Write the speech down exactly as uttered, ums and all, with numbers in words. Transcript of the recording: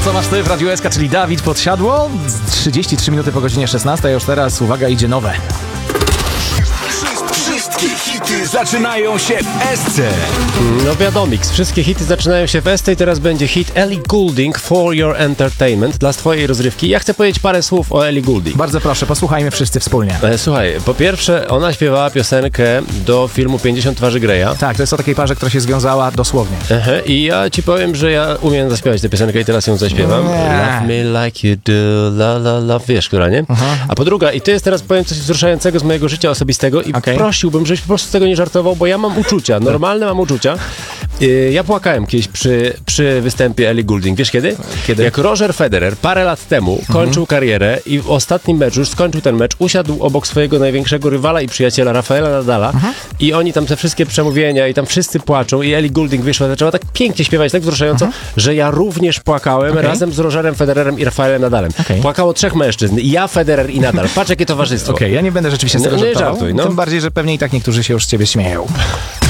co masz ty w Radiu S K, czyli Dawid Podsiadło. trzydzieści trzy minuty po godzinie szesnastej, a już teraz, uwaga, idzie nowe. Wszystkie hity zaczynają się w S C. No wiadomix, wszystkie hity zaczynają się w S C i teraz będzie hit Ellie Goulding, For Your Entertainment, dla twojej rozrywki. Ja chcę powiedzieć parę słów o Ellie Goulding. Bardzo proszę, posłuchajmy wszyscy wspólnie. E, Słuchaj, po pierwsze, ona śpiewała piosenkę do filmu pięćdziesiąt twarzy Greya. Tak, to jest o takiej parze, która się związała dosłownie. Aha, i ja ci powiem, że ja umiem zaśpiewać tę piosenkę i teraz ją zaśpiewam. Nie. Love me like you do, la la la, wiesz, która, nie? Aha. A po drugie, i to jest teraz, powiem, coś wzruszającego z mojego życia osobistego i Okay. prosiłbym, żebyś po prostu z tego nie żartował, bo ja mam uczucia, normalne mam uczucia. Yy, Ja płakałem kiedyś przy, przy występie Ellie Goulding. Wiesz kiedy? Kiedy? Jak Roger Federer parę lat temu kończył karierę i w ostatnim meczu, już skończył ten mecz, usiadł obok swojego największego rywala i przyjaciela Rafaela Nadala i oni tam te wszystkie przemówienia i tam wszyscy płaczą i Ellie Goulding wyszła, zaczęła tak pięknie śpiewać, tak wzruszająco, że ja również płakałem Okay. razem z Rogerem Federerem i Rafaelem Nadalem. Okay. Płakało trzech mężczyzn. Ja, Federer i Nadal. Patrz jakie towarzystwo. Okej, okay, ja nie będę rzeczywiście z tego No, nie żartował. żartuj, no. Tym bardziej, że pewnie i tak niektórzy się już z ciebie śmieją.